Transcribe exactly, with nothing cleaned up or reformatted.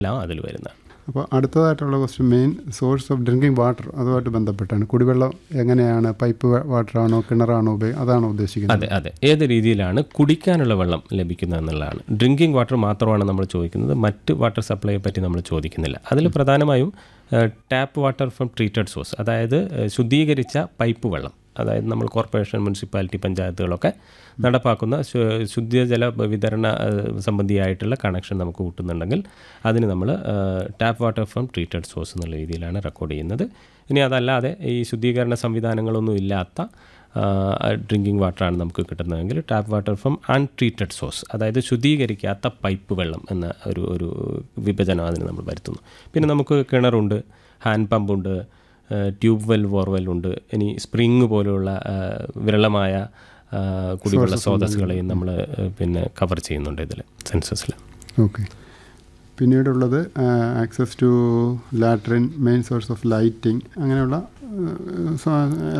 എല്ലാം അതിൽ വരുന്നതാണ്. അപ്പോൾ അടുത്തതായിട്ടുള്ള question main source of drinking water അതുമായിട്ട് ബന്ധപ്പെട്ടാണ്. കുടിവെള്ളം എങ്ങനെയാണ്? പൈപ്പ് വാട്ടറാണോ കിണറാണോ ഉപയോഗി അതാണോ ഉദ്ദേശിക്കുന്നത്? അതെ അതെ ഏത് രീതിയിലാണ് കുടിക്കാനുള്ള വെള്ളം ലഭിക്കുന്നത് എന്നുള്ളതാണ്. ഡ്രിങ്കിങ് വാട്ടർ മാത്രമാണ് നമ്മൾ ചോദിക്കുന്നത്, മറ്റ് വാട്ടർ സപ്ലൈയെ പറ്റി നമ്മൾ ചോദിക്കുന്നില്ല. അതിൽ പ്രധാനമായും tap water from treated source, അതായത് ശുദ്ധീകരിച്ച പൈപ്പ് വെള്ളം, അതായത് നമ്മൾ കോർപ്പറേഷൻ, മുനിസിപ്പാലിറ്റി, പഞ്ചായത്തുകളൊക്കെ നടപ്പാക്കുന്ന ശുദ്ധജല വിതരണ സംബന്ധിയായിട്ടുള്ള കണക്ഷൻ നമുക്ക് കൂട്ടുന്നുണ്ടെങ്കിൽ അതിന് നമ്മൾ tap water from treated source എന്നുള്ള രീതിയിലാണ് റെക്കോർഡ് ചെയ്യുന്നത്. ഇനി അതല്ലാതെ ഈ ശുദ്ധീകരണ സംവിധാനങ്ങളൊന്നും ഇല്ലാത്ത ഡ്രിങ്കിങ് വാട്ടറാണ് നമുക്ക് കിട്ടുന്നതെങ്കിൽ tap water from untreated source, അതായത് ശുദ്ധീകരിക്കാത്ത പൈപ്പ് വെള്ളം എന്ന ഒരു ഒരു വിഭജനം അതിന് നമ്മൾ വരുത്തുന്നു. പിന്നെ നമുക്ക് കിണറുണ്ട്, ഹാൻഡ് പമ്പുണ്ട്, ട്യൂബ് വെൽ, ബോർവെൽ ഉണ്ട്. ഇനി സ്പ്രിങ് പോലെയുള്ള വിരളമായ കുടിവെള്ള സ്രോതസ്സുകളെയും നമ്മൾ പിന്നെ കവർ ചെയ്യുന്നുണ്ട് ഇതിൽ സെൻസസിൽ. Okay. പിന്നീടുള്ളത് access to latrine, main source of lighting, അങ്ങനെയുള്ള